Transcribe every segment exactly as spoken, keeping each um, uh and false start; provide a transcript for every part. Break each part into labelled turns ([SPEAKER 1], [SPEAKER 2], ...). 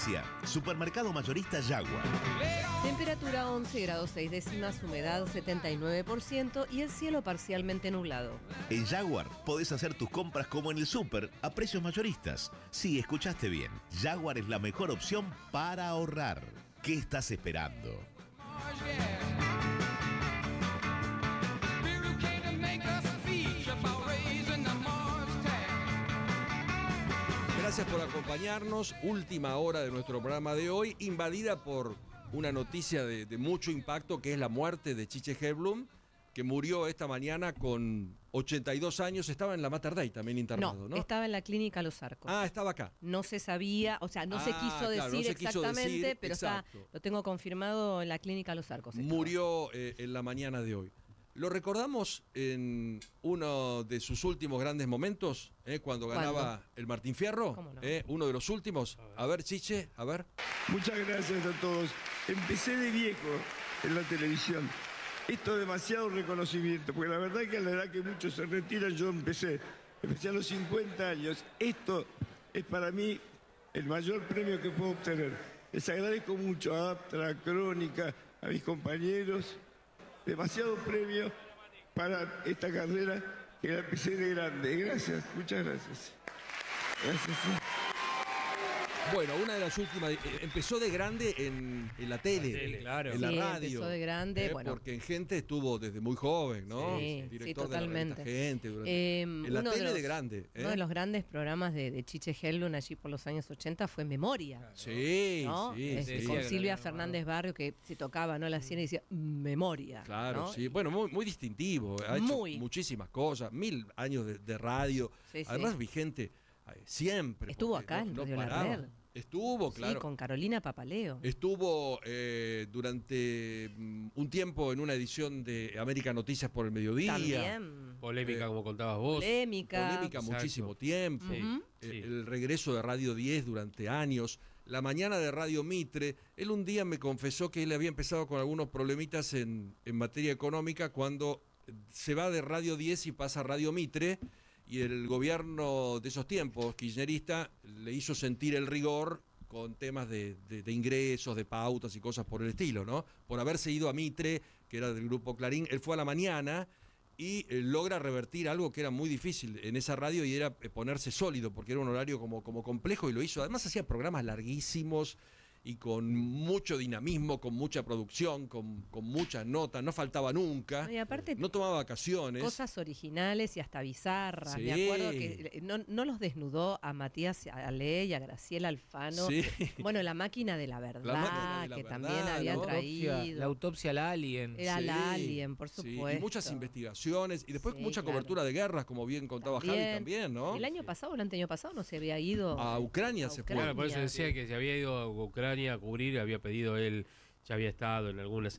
[SPEAKER 1] noticia. Supermercado mayorista Jaguar.
[SPEAKER 2] Temperatura once grados seis décimas, humedad setenta y nueve por ciento y el cielo parcialmente nublado.
[SPEAKER 1] En Jaguar podés hacer tus compras como en el súper, a precios mayoristas. Sí, escuchaste bien. Jaguar es la mejor opción para ahorrar. ¿Qué estás esperando?
[SPEAKER 3] Gracias por acompañarnos. Última hora de nuestro programa de hoy, invadida por una noticia de, de mucho impacto, que es la muerte de Chiche Helblum, que murió esta mañana con ochenta y dos años. Estaba en la Mater Dei también internado, ¿no?
[SPEAKER 2] No, estaba en la clínica Los Arcos.
[SPEAKER 3] Ah, estaba acá.
[SPEAKER 2] No se sabía, o sea, no
[SPEAKER 3] Ah,
[SPEAKER 2] se quiso decir
[SPEAKER 3] claro, no se quiso
[SPEAKER 2] exactamente,
[SPEAKER 3] decir,
[SPEAKER 2] pero
[SPEAKER 3] exacto.
[SPEAKER 2] está, lo tengo confirmado en la clínica Los Arcos. estaba.
[SPEAKER 3] Murió eh, en la mañana de hoy. Lo recordamos en uno de sus últimos grandes momentos, eh, cuando ganaba
[SPEAKER 2] ¿Cuándo?
[SPEAKER 3] el Martín Fierro.
[SPEAKER 2] ¿Cómo no?
[SPEAKER 3] eh, uno de los últimos. A ver, Chiche, a ver.
[SPEAKER 4] Muchas gracias a todos. Empecé de viejo en la televisión. Esto es demasiado reconocimiento, porque la verdad es que a la edad que muchos se retiran, yo empecé. Empecé a los cincuenta años. Esto es para mí el mayor premio que puedo obtener. Les agradezco mucho a Aptra, a Crónica, a mis compañeros. Demasiado premio para esta carrera que la empecé de grande. Gracias, muchas gracias. Gracias. Sí.
[SPEAKER 3] Bueno, una de las últimas, eh, empezó de grande en, en la tele,
[SPEAKER 5] La tele, claro.
[SPEAKER 3] en la
[SPEAKER 2] Sí,
[SPEAKER 3] radio.
[SPEAKER 2] empezó de grande,
[SPEAKER 3] eh,
[SPEAKER 2] bueno.
[SPEAKER 3] Porque en Gente estuvo desde muy joven, ¿no?
[SPEAKER 2] Sí,
[SPEAKER 3] Director
[SPEAKER 2] sí,
[SPEAKER 3] de la
[SPEAKER 2] totalmente.
[SPEAKER 3] revista Gente. Durante,
[SPEAKER 2] Eh,
[SPEAKER 3] en la
[SPEAKER 2] uno
[SPEAKER 3] tele
[SPEAKER 2] de, los,
[SPEAKER 3] de grande. ¿eh?
[SPEAKER 2] Uno de los grandes programas de, de Chiche Helblum allí por los años ochenta fue Memoria.
[SPEAKER 3] Sí,
[SPEAKER 2] ¿no?
[SPEAKER 3] sí,
[SPEAKER 2] Este,
[SPEAKER 3] sí.
[SPEAKER 2] con
[SPEAKER 5] sí.
[SPEAKER 2] Silvia Fernández Barrio, que se tocaba, ¿no? La cien y decía Memoria.
[SPEAKER 3] Claro,
[SPEAKER 2] ¿no?
[SPEAKER 3] sí. Bueno, muy, muy distintivo. Ha hecho
[SPEAKER 2] Muy.
[SPEAKER 3] muchísimas cosas, mil años de, de radio.
[SPEAKER 2] Sí, sí.
[SPEAKER 3] Además, vigente eh, siempre.
[SPEAKER 2] Estuvo
[SPEAKER 3] porque
[SPEAKER 2] acá en Radio La
[SPEAKER 3] paraba.
[SPEAKER 2] Red.
[SPEAKER 3] Estuvo,
[SPEAKER 2] Sí,
[SPEAKER 3] claro.
[SPEAKER 2] con Carolina Papaleo.
[SPEAKER 3] Estuvo eh, durante mm, un tiempo en una edición de América Noticias por el Mediodía.
[SPEAKER 2] También.
[SPEAKER 5] Polémica,
[SPEAKER 3] Eh,
[SPEAKER 5] como contabas vos.
[SPEAKER 2] Polémica.
[SPEAKER 3] Polémica
[SPEAKER 5] Exacto.
[SPEAKER 3] muchísimo tiempo.
[SPEAKER 2] Ujú.
[SPEAKER 3] Eh,
[SPEAKER 5] Sí.
[SPEAKER 3] El regreso de Radio diez durante años. La mañana de Radio Mitre. Él un día me confesó que él había empezado con algunos problemitas en, en materia económica cuando se va de Radio diez y pasa a Radio Mitre. Y el gobierno de esos tiempos, kirchnerista, le hizo sentir el rigor con temas de, de, de ingresos, de pautas y cosas por el estilo, ¿no? Por haberse ido a Mitre, que era del grupo Clarín, él fue a la mañana y eh, logra revertir algo que era muy difícil en esa radio y era eh, ponerse sólido, porque era un horario como, como complejo y lo hizo. Además hacía programas larguísimos y con mucho dinamismo, con mucha producción, con, con muchas notas, no faltaba nunca,
[SPEAKER 2] No, y aparte,
[SPEAKER 3] no tomaba vacaciones.
[SPEAKER 2] cosas originales y hasta bizarras.
[SPEAKER 3] Sí.
[SPEAKER 2] Me acuerdo que no, no los desnudó a Matías Ale y a Graciela Alfano.
[SPEAKER 3] Sí.
[SPEAKER 2] Bueno, La Máquina de la Verdad,
[SPEAKER 3] La Máquina de la
[SPEAKER 2] que
[SPEAKER 3] Verdad,
[SPEAKER 2] también había
[SPEAKER 3] ¿no?
[SPEAKER 2] traído.
[SPEAKER 6] La autopsia al alien.
[SPEAKER 2] Era
[SPEAKER 3] Sí,
[SPEAKER 2] la Alien, por
[SPEAKER 3] sí,
[SPEAKER 2] supuesto.
[SPEAKER 3] y muchas investigaciones, y después
[SPEAKER 2] Sí,
[SPEAKER 3] mucha
[SPEAKER 2] claro.
[SPEAKER 3] cobertura de guerras, como bien contaba Javi también, ¿no?
[SPEAKER 2] El año pasado o el anteaño pasado no se había ido
[SPEAKER 3] A Ucrania
[SPEAKER 2] a
[SPEAKER 3] se fue.
[SPEAKER 2] Ucrania.
[SPEAKER 5] Claro, por eso decía que se había ido a Ucrania a cubrir, había pedido él, ya había estado en algunas.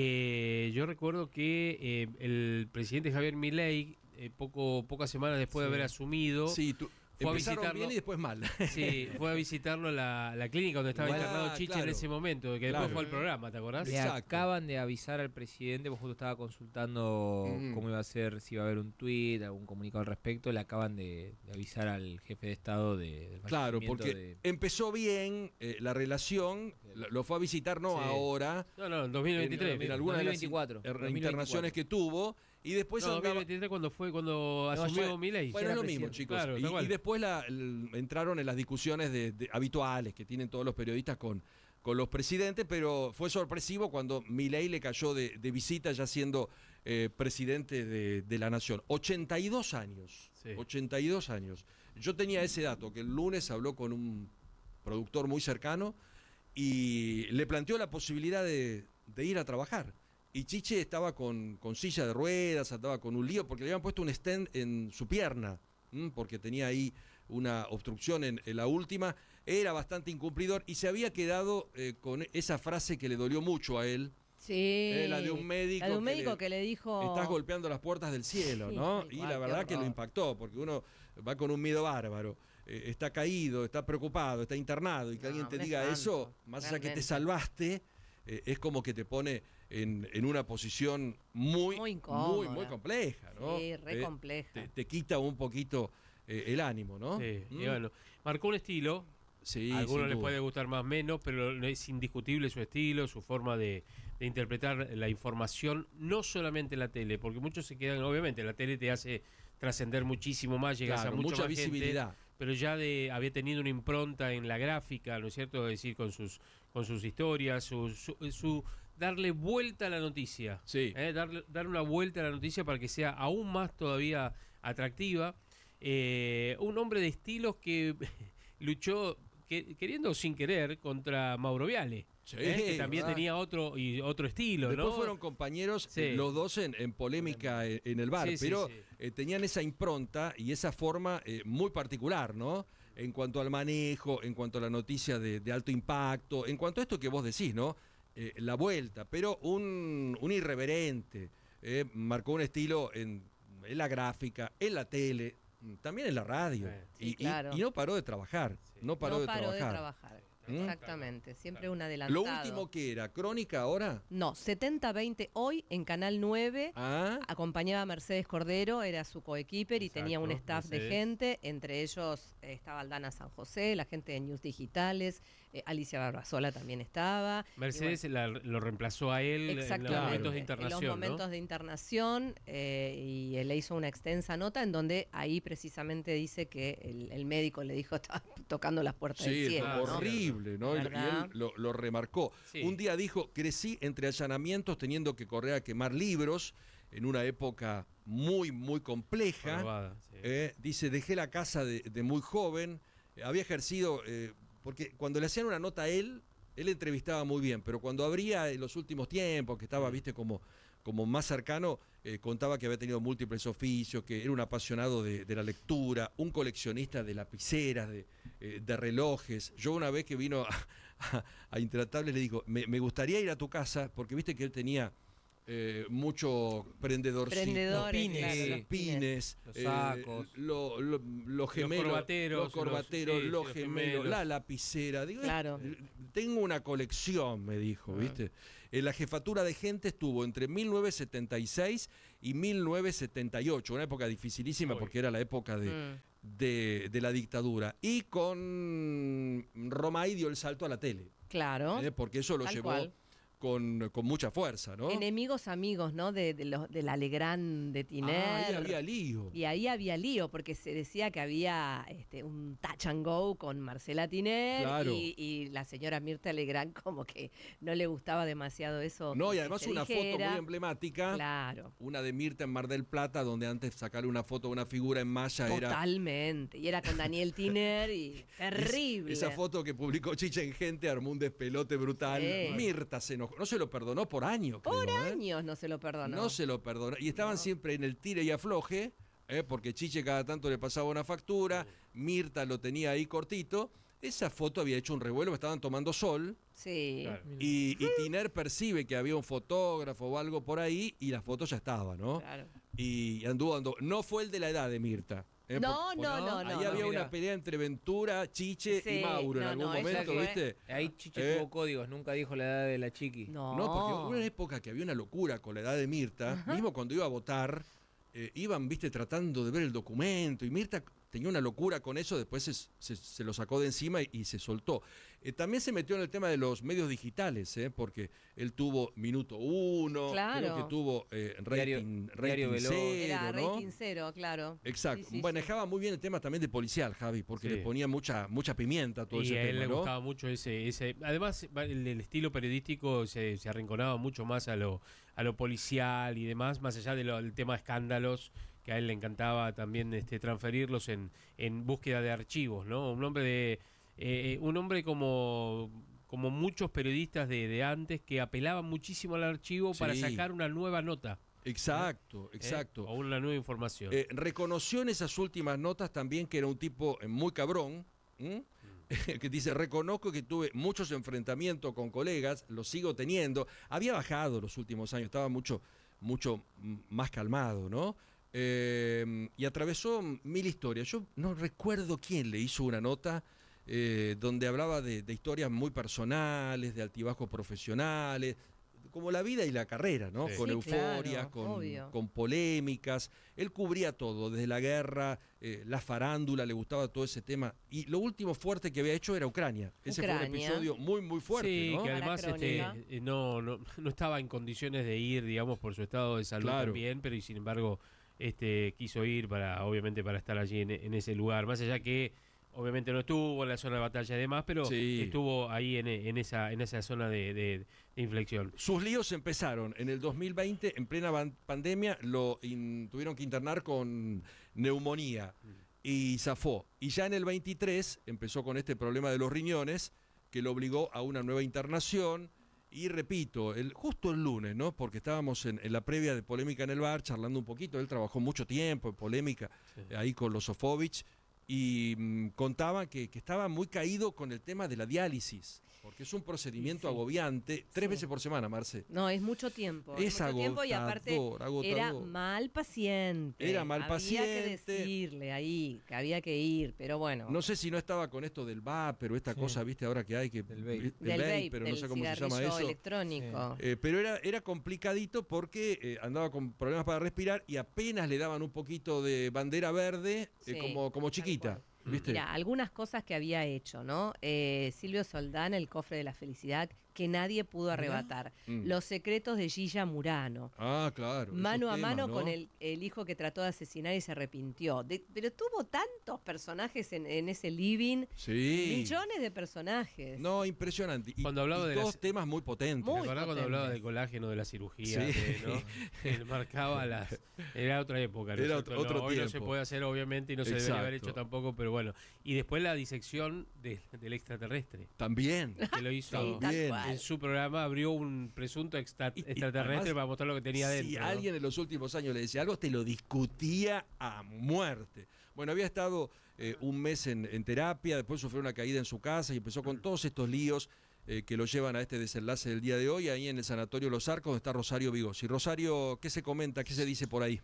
[SPEAKER 5] Eh, yo recuerdo que eh, el presidente Javier Milei, eh, poco, pocas semanas después
[SPEAKER 3] Sí.
[SPEAKER 5] de haber asumido,
[SPEAKER 3] Sí, tú,
[SPEAKER 5] fue a
[SPEAKER 3] empezaron
[SPEAKER 5] visitarlo.
[SPEAKER 3] bien y después mal.
[SPEAKER 5] sí, fue a visitarlo a la, la clínica donde estaba
[SPEAKER 3] Igual,
[SPEAKER 5] internado Chiche
[SPEAKER 3] claro.
[SPEAKER 5] en ese momento, que
[SPEAKER 3] Claro.
[SPEAKER 5] después fue al programa, ¿te acordás?
[SPEAKER 6] Le
[SPEAKER 3] Exacto.
[SPEAKER 6] acaban de avisar al presidente, porque justo estaba consultando
[SPEAKER 3] Mm.
[SPEAKER 6] cómo iba a ser, si iba a haber un tuit, algún comunicado al respecto. Le acaban de, de avisar al jefe de Estado de, del
[SPEAKER 3] Claro,
[SPEAKER 6] fallecimiento
[SPEAKER 3] porque
[SPEAKER 6] de-
[SPEAKER 3] empezó bien eh, la relación, lo, lo fue a visitar no
[SPEAKER 5] Sí.
[SPEAKER 3] ahora,
[SPEAKER 5] No, no, en dos mil veintitrés.
[SPEAKER 3] en, en algunas
[SPEAKER 6] dos mil veinticuatro.
[SPEAKER 3] de las in-
[SPEAKER 6] dos mil
[SPEAKER 3] internaciones que tuvo, y después
[SPEAKER 5] no,
[SPEAKER 3] andaba-
[SPEAKER 5] dos mil veintitrés cuando fue, cuando
[SPEAKER 6] No,
[SPEAKER 5] asumió
[SPEAKER 6] ya-
[SPEAKER 5] Milei.
[SPEAKER 3] Bueno,
[SPEAKER 6] era
[SPEAKER 3] es lo
[SPEAKER 6] presidente.
[SPEAKER 3] mismo, chicos.
[SPEAKER 5] Claro,
[SPEAKER 3] y,
[SPEAKER 5] tal cual.
[SPEAKER 3] y después la- el- entraron en las discusiones de, de- habituales que tienen todos los periodistas con, con los presidentes, pero fue sorpresivo cuando Milei le cayó de, de visita ya siendo eh, presidente de, de la nación. ochenta y dos años.
[SPEAKER 5] Sí.
[SPEAKER 3] ochenta y dos años. Yo tenía ese dato, que el lunes habló con un productor muy cercano y le planteó la posibilidad de, de ir a trabajar. Y Chiche estaba con, con silla de ruedas, andaba con un lío, porque le habían puesto un stent en su pierna, ¿m? Porque tenía ahí una obstrucción en, en la última. Era bastante incumplidor y se había quedado eh, con esa frase que le dolió mucho a él.
[SPEAKER 2] Sí.
[SPEAKER 3] Eh, la de un médico,
[SPEAKER 2] La de un
[SPEAKER 3] que,
[SPEAKER 2] médico
[SPEAKER 3] le,
[SPEAKER 2] que le dijo.
[SPEAKER 3] estás golpeando las puertas del cielo,
[SPEAKER 2] Sí,
[SPEAKER 3] ¿no?
[SPEAKER 2] tal
[SPEAKER 3] Y
[SPEAKER 2] cual,
[SPEAKER 3] la
[SPEAKER 2] qué
[SPEAKER 3] verdad que lo
[SPEAKER 2] horror.
[SPEAKER 3] impactó, porque uno va con un miedo bárbaro, eh, está caído, está preocupado, está internado, y que
[SPEAKER 2] No,
[SPEAKER 3] alguien te
[SPEAKER 2] un
[SPEAKER 3] diga
[SPEAKER 2] espanto,
[SPEAKER 3] eso, más allá que te
[SPEAKER 2] realmente.
[SPEAKER 3] salvaste, eh, es como que te pone en, en una posición muy,
[SPEAKER 2] Muy incómoda.
[SPEAKER 3] muy, muy compleja, ¿no?
[SPEAKER 2] Sí, re
[SPEAKER 3] Eh,
[SPEAKER 2] compleja.
[SPEAKER 3] Te, te quita un poquito eh, el ánimo, ¿no?
[SPEAKER 5] Sí,
[SPEAKER 3] ¿Mm?
[SPEAKER 5] y bueno, marcó un estilo
[SPEAKER 3] Sí,
[SPEAKER 5] A algunos
[SPEAKER 3] sin
[SPEAKER 5] les
[SPEAKER 3] duda.
[SPEAKER 5] puede gustar más o menos, pero es indiscutible su estilo, su forma de, de interpretar la información, no solamente en la tele, porque muchos se quedan, obviamente, la tele te hace trascender muchísimo más, llegas
[SPEAKER 3] Claro,
[SPEAKER 5] a mucha
[SPEAKER 3] mucha
[SPEAKER 5] más
[SPEAKER 3] visibilidad.
[SPEAKER 5] gente, pero ya de había tenido una impronta en la gráfica, ¿no es cierto? Es decir, con sus con sus historias, su, su, su darle vuelta a la noticia,
[SPEAKER 3] Sí.
[SPEAKER 5] ¿eh? darle, dar una vuelta a la noticia para que sea aún más todavía atractiva. Eh, un hombre de estilos que luchó que, queriendo o sin querer contra Mauro Viale,
[SPEAKER 3] Sí,
[SPEAKER 5] ¿eh? que también
[SPEAKER 3] ¿verdad?
[SPEAKER 5] tenía otro y otro estilo,
[SPEAKER 3] Después
[SPEAKER 5] ¿no?
[SPEAKER 3] fueron compañeros,
[SPEAKER 5] Sí.
[SPEAKER 3] eh, los dos en, en polémica en, en el bar,
[SPEAKER 5] Sí, sí,
[SPEAKER 3] pero
[SPEAKER 5] sí.
[SPEAKER 3] eh, tenían esa impronta y esa forma eh, muy particular, ¿no? En cuanto al manejo, en cuanto a la noticia de, de alto impacto, en cuanto a esto que vos decís, ¿no? Eh, la vuelta, pero un, un irreverente, eh, marcó un estilo en, en la gráfica, en la tele, también en la radio.
[SPEAKER 5] Eh,
[SPEAKER 2] sí,
[SPEAKER 3] y, y-
[SPEAKER 2] claro.
[SPEAKER 3] y no paró de trabajar,
[SPEAKER 5] Sí.
[SPEAKER 3] no paró,
[SPEAKER 2] no
[SPEAKER 3] de,
[SPEAKER 2] paró
[SPEAKER 3] trabajar.
[SPEAKER 2] de trabajar.
[SPEAKER 3] ¿Mm?
[SPEAKER 2] Exactamente, siempre un
[SPEAKER 3] Lo
[SPEAKER 2] adelantado.
[SPEAKER 3] último que era, Crónica ahora.
[SPEAKER 2] No, setenta veinte hoy en Canal nueve.
[SPEAKER 3] Ah,
[SPEAKER 2] Acompañaba a Mercedes Cordero, era su coequiper y
[SPEAKER 5] Exacto,
[SPEAKER 2] tenía un staff de
[SPEAKER 5] Mercedes.
[SPEAKER 2] gente, entre ellos eh, estaba Aldana San José, la gente de News Digitales, eh, Alicia Barbasola también estaba. y
[SPEAKER 5] Mercedes la- lo reemplazó a él en los
[SPEAKER 2] Exactamente,
[SPEAKER 5] momentos de
[SPEAKER 2] en
[SPEAKER 5] internación,
[SPEAKER 2] los momentos
[SPEAKER 5] ¿no?
[SPEAKER 2] de internación, eh, y él le hizo una extensa nota en donde ahí precisamente dice que el, el médico le dijo estaba tocando las puertas
[SPEAKER 3] sí,
[SPEAKER 2] del cielo.
[SPEAKER 5] ah,
[SPEAKER 2] ¿no?
[SPEAKER 3] horrible, ¿no? Y, y
[SPEAKER 2] ¿Verdad?
[SPEAKER 3] él lo, lo remarcó.
[SPEAKER 5] Sí.
[SPEAKER 3] Un día dijo, crecí entre allanamientos teniendo que correr a quemar libros en una época muy, muy compleja.
[SPEAKER 5] Probada, sí.
[SPEAKER 3] Eh, dice, dejé la casa de, de muy joven, eh, había ejercido, eh, porque cuando le hacían una nota a él, él entrevistaba muy bien, pero cuando abría en los últimos tiempos, que estaba, viste, como, como más cercano, eh, contaba que había tenido múltiples oficios, que era un apasionado de, de la lectura, un coleccionista de lapiceras, de, eh, de relojes. Yo una vez que vino a, a, a Intratables le digo, me, me gustaría ir a tu casa, porque viste que él tenía eh, mucho prendedorcito.
[SPEAKER 2] Prendedores,
[SPEAKER 6] pines,
[SPEAKER 2] claro,
[SPEAKER 6] sí.
[SPEAKER 2] los
[SPEAKER 3] Pines,
[SPEAKER 6] Los
[SPEAKER 3] eh,
[SPEAKER 6] sacos.
[SPEAKER 3] lo- lo- los gemelos,
[SPEAKER 5] corbateros,
[SPEAKER 3] los corbateros,
[SPEAKER 5] los- sí,
[SPEAKER 3] los
[SPEAKER 5] sí, los
[SPEAKER 3] gemelos,
[SPEAKER 5] gemelos.
[SPEAKER 3] la lapicera. Digo,
[SPEAKER 2] Claro.
[SPEAKER 3] eh, tengo una colección, me dijo,
[SPEAKER 2] Ah.
[SPEAKER 3] ¿viste? En la jefatura de gente estuvo entre mil novecientos setenta y seis y mil novecientos setenta y ocho, una época dificilísima
[SPEAKER 5] Uy.
[SPEAKER 3] porque era la época de,
[SPEAKER 2] Mm,
[SPEAKER 3] de, de la dictadura. Y con Romay dio el salto a la tele,
[SPEAKER 2] claro.
[SPEAKER 3] ¿eh? Porque eso lo
[SPEAKER 2] Tal
[SPEAKER 3] llevó
[SPEAKER 2] cual.
[SPEAKER 3] con, con mucha fuerza, ¿no?
[SPEAKER 2] Enemigos amigos, ¿no? De, de los, del Alegrán de Tiner.
[SPEAKER 3] Ah, ahí había lío.
[SPEAKER 2] Y ahí había lío, porque se decía que había este, un touch and go con Marcela Tiner,
[SPEAKER 3] Claro.
[SPEAKER 2] y, y la señora Mirta Legrand como que no le gustaba demasiado eso.
[SPEAKER 3] No, y
[SPEAKER 2] que
[SPEAKER 3] además
[SPEAKER 2] se
[SPEAKER 3] una foto
[SPEAKER 2] dijera.
[SPEAKER 3] muy emblemática.
[SPEAKER 2] Claro,
[SPEAKER 3] Una de Mirta en Mar del Plata, donde antes sacarle una foto de una figura en malla era
[SPEAKER 2] totalmente. Y era con Daniel Tiner y terrible.
[SPEAKER 3] esa foto que publicó Chicha en Gente, armó un despelote brutal.
[SPEAKER 2] Sí.
[SPEAKER 3] Mirta se enojó, no se lo perdonó por años, creo,
[SPEAKER 2] Por
[SPEAKER 3] ¿eh?
[SPEAKER 2] años no se lo perdonó.
[SPEAKER 3] No se lo perdonó. Y estaban siempre en el tire y afloje, ¿eh? Porque Chiche cada tanto le pasaba una factura, Mirta lo tenía ahí cortito. Esa foto había hecho un revuelo, estaban tomando sol.
[SPEAKER 2] Sí.
[SPEAKER 5] Claro.
[SPEAKER 3] Y, y Tiner percibe que había un fotógrafo o algo por ahí y la foto ya estaba, ¿no?
[SPEAKER 2] Claro.
[SPEAKER 3] Y anduvo, anduvo. No fue el de la edad de Mirta. ¿eh?
[SPEAKER 2] No,
[SPEAKER 3] Por-
[SPEAKER 2] no,
[SPEAKER 3] por-
[SPEAKER 2] no,
[SPEAKER 3] Ahí
[SPEAKER 2] no,
[SPEAKER 3] había
[SPEAKER 2] no.
[SPEAKER 3] una
[SPEAKER 6] Mirá.
[SPEAKER 3] pelea entre Ventura, Chiche
[SPEAKER 2] Sí,
[SPEAKER 3] y Mauro en
[SPEAKER 2] no,
[SPEAKER 3] algún
[SPEAKER 2] no, ella
[SPEAKER 3] momento,
[SPEAKER 2] fue-
[SPEAKER 3] ¿viste?
[SPEAKER 6] Ahí Chiche
[SPEAKER 3] Eh.
[SPEAKER 6] tuvo códigos, nunca dijo la edad de la chiqui.
[SPEAKER 2] No.
[SPEAKER 3] No, porque hubo una época que había una locura con la edad de Mirta, mismo cuando iba a votar, eh, iban, viste, tratando de ver el documento, y Mirta tenía una locura con eso, después se, se- se lo sacó de encima y, y se soltó. Eh, también se metió en el tema de los medios digitales, eh, porque él tuvo Minuto Uno,
[SPEAKER 2] Claro.
[SPEAKER 3] creo que tuvo eh,
[SPEAKER 6] Diario-
[SPEAKER 3] rating,
[SPEAKER 6] Diario
[SPEAKER 3] rating
[SPEAKER 6] Veloz.
[SPEAKER 3] cero,
[SPEAKER 2] Era
[SPEAKER 3] ¿no?
[SPEAKER 2] rating cero, claro.
[SPEAKER 3] Exacto.
[SPEAKER 2] Sí, sí,
[SPEAKER 3] Manejaba muy bien el tema también de policial, Javi, porque
[SPEAKER 5] Sí.
[SPEAKER 3] le ponía mucha, mucha pimienta a todo
[SPEAKER 5] Y
[SPEAKER 3] ese
[SPEAKER 5] a él
[SPEAKER 3] tema,
[SPEAKER 5] le
[SPEAKER 3] ¿no?
[SPEAKER 5] gustaba mucho ese, ese. Además, va- el, el estilo periodístico se, se arrinconaba mucho más a lo, a lo policial y demás, más allá del del tema de escándalos, que a él le encantaba también este, transferirlos en, en búsqueda de archivos, ¿no? Un hombre de. eh, un hombre como. como muchos periodistas de, de antes que apelaban muchísimo al archivo para
[SPEAKER 3] Sí.
[SPEAKER 5] sacar una nueva nota.
[SPEAKER 3] Exacto,
[SPEAKER 5] ¿eh?
[SPEAKER 3] exacto.
[SPEAKER 5] O una nueva información.
[SPEAKER 3] Eh, reconoció en esas últimas notas también que era un tipo eh, muy cabrón, ¿m? que dice, reconozco que tuve muchos enfrentamientos con colegas, los sigo teniendo. Había bajado los últimos años, estaba mucho, mucho mm, más calmado, ¿no? Eh, y atravesó mil historias. Yo no recuerdo quién le hizo una nota eh, donde hablaba de, de historias muy personales, de altibajos profesionales, como la vida y la carrera, ¿no?
[SPEAKER 5] Sí.
[SPEAKER 3] Con
[SPEAKER 2] Sí,
[SPEAKER 3] euforias,
[SPEAKER 2] claro,
[SPEAKER 3] con,
[SPEAKER 2] obvio.
[SPEAKER 3] con polémicas. Él cubría todo, desde la guerra, eh, la farándula, le gustaba todo ese tema. Y lo último fuerte que había hecho era Ucrania. Ese fue un
[SPEAKER 2] Ucrania.
[SPEAKER 3] episodio muy, muy fuerte,
[SPEAKER 5] sí,
[SPEAKER 3] ¿no?
[SPEAKER 5] que
[SPEAKER 2] Para
[SPEAKER 5] además este,
[SPEAKER 2] crónica.
[SPEAKER 5] eh, no, no, no estaba en condiciones de ir, digamos, por su estado de salud
[SPEAKER 3] Claro.
[SPEAKER 5] también, pero y sin embargo este, quiso ir para, obviamente, para estar allí en, en ese lugar. Más allá que obviamente no estuvo en la zona de batalla y demás, pero
[SPEAKER 3] Sí.
[SPEAKER 5] estuvo ahí en, en esa, en esa zona de, de- de inflexión.
[SPEAKER 3] Sus líos empezaron en el dos mil veinte, en plena ban- pandemia, lo in- tuvieron que internar con neumonía y zafó. Y ya en el veintitrés empezó con este problema de los riñones, que lo obligó a una nueva internación. Y repito, el, justo el lunes, ¿no? Porque estábamos en, en la previa de Polémica en el Bar, charlando un poquito. Él trabajó mucho tiempo en Polémica,
[SPEAKER 5] Sí.
[SPEAKER 3] eh, ahí con los Sofovich, y mm, contaba que, que estaba muy caído con el tema de la diálisis, porque es un procedimiento
[SPEAKER 2] Sí.
[SPEAKER 3] agobiante, tres
[SPEAKER 2] Sí.
[SPEAKER 3] veces por semana, Marce.
[SPEAKER 2] No, es mucho tiempo.
[SPEAKER 3] Es
[SPEAKER 2] mucho tiempo y aparte
[SPEAKER 3] agotador, agotador.
[SPEAKER 2] era mal paciente.
[SPEAKER 3] Era mal
[SPEAKER 2] Había
[SPEAKER 3] paciente.
[SPEAKER 2] que decirle ahí que había que ir, pero bueno.
[SPEAKER 3] No sé si no estaba con esto del vape, pero esta
[SPEAKER 6] Sí.
[SPEAKER 3] cosa, viste, ahora que hay que...
[SPEAKER 6] Del vape.
[SPEAKER 3] el
[SPEAKER 2] del
[SPEAKER 3] vape,
[SPEAKER 2] vape,
[SPEAKER 3] pero
[SPEAKER 2] del
[SPEAKER 3] no sé cómo se llama
[SPEAKER 2] cigarrillo
[SPEAKER 3] eso.
[SPEAKER 2] electrónico.
[SPEAKER 3] Eh, pero era, era complicadito porque eh, andaba con problemas para respirar y apenas le daban un poquito de bandera verde, eh,
[SPEAKER 2] Sí,
[SPEAKER 3] como, como
[SPEAKER 2] tal
[SPEAKER 3] chiquita,
[SPEAKER 2] cual.
[SPEAKER 3] ¿viste?
[SPEAKER 2] Mira, algunas cosas que había hecho, ¿no? Eh, Silvio Soldán, El cofre de la felicidad, que nadie pudo arrebatar.
[SPEAKER 3] Mm.
[SPEAKER 2] Los secretos de Gilla Murano.
[SPEAKER 3] Ah, claro.
[SPEAKER 2] Mano
[SPEAKER 3] esos
[SPEAKER 2] a
[SPEAKER 3] temas,
[SPEAKER 2] mano
[SPEAKER 3] ¿no?
[SPEAKER 2] con el, el hijo que trató de asesinar y se arrepintió. De- pero tuvo tantos personajes en, en ese living,
[SPEAKER 3] Sí.
[SPEAKER 2] millones de personajes.
[SPEAKER 3] No, impresionante. Y,
[SPEAKER 5] Cuando hablaba
[SPEAKER 3] y
[SPEAKER 5] de
[SPEAKER 3] todos
[SPEAKER 5] las-
[SPEAKER 3] temas muy potentes.
[SPEAKER 2] Muy
[SPEAKER 5] ¿Te acordás cuando
[SPEAKER 2] potentes.
[SPEAKER 5] hablaba del colágeno, de la cirugía?
[SPEAKER 3] Sí.
[SPEAKER 5] de, ¿no? Él marcaba las... Era otra época, ¿no es
[SPEAKER 3] Era
[SPEAKER 5] cierto?
[SPEAKER 3] otro- otro
[SPEAKER 5] No, hoy no se
[SPEAKER 3] tiempo.
[SPEAKER 5] puede hacer, obviamente, y no se debería haber
[SPEAKER 3] Exacto.
[SPEAKER 5] hecho tampoco, pero bueno. Y después la disección de- del extraterrestre,
[SPEAKER 3] También.
[SPEAKER 5] que lo hizo
[SPEAKER 2] Sí, tal
[SPEAKER 3] Bien.
[SPEAKER 2] cual.
[SPEAKER 5] en su programa, abrió un presunto extra-
[SPEAKER 3] Y- y
[SPEAKER 5] extraterrestre
[SPEAKER 3] además,
[SPEAKER 5] para mostrar lo que tenía
[SPEAKER 3] Si
[SPEAKER 5] dentro. ¿no?
[SPEAKER 3] alguien en los últimos años le decía algo, te lo discutía a muerte. Bueno, había estado eh, un mes en, en terapia, después sufrió una caída en su casa y empezó con todos estos líos eh, que lo llevan a este desenlace del día de hoy, ahí en el Sanatorio Los Arcos, donde está Rosario Vigos. Y Rosario, ¿qué se comenta? ¿Qué se dice por ahí?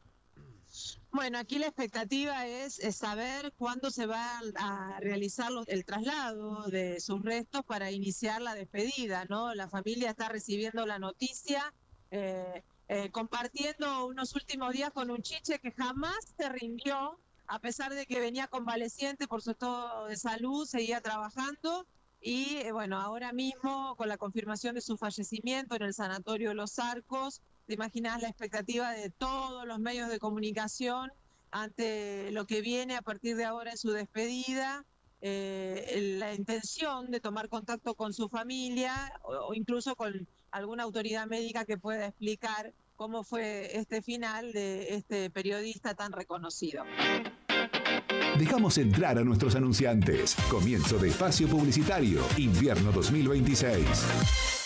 [SPEAKER 7] Bueno, aquí la expectativa es, es saber cuándo se va a realizar los- el traslado de sus restos para iniciar la despedida, ¿no? La familia está recibiendo la noticia, eh, eh, compartiendo unos últimos días con un chiche que jamás se rindió, a pesar de que venía convaleciente por su estado de salud, seguía trabajando y, eh, bueno, ahora mismo con la confirmación de su fallecimiento en el Sanatorio Los Arcos, te imaginas la expectativa de todos los medios de comunicación ante lo que viene a partir de ahora en su despedida, eh, el- la intención de tomar contacto con su familia o, o incluso con alguna autoridad médica que pueda explicar cómo fue este final de este periodista tan reconocido.
[SPEAKER 8] Dejamos entrar a nuestros anunciantes. Comienzo de espacio publicitario, invierno dos mil veintiséis.